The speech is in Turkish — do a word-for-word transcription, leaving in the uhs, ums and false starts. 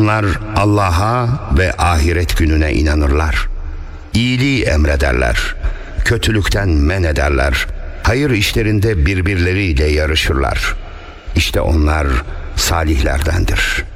Onlar Allah'a ve ahiret gününe inanırlar. İyiliği emrederler, kötülükten men ederler, hayır işlerinde birbirleriyle yarışırlar. İşte onlar salihlerdendir.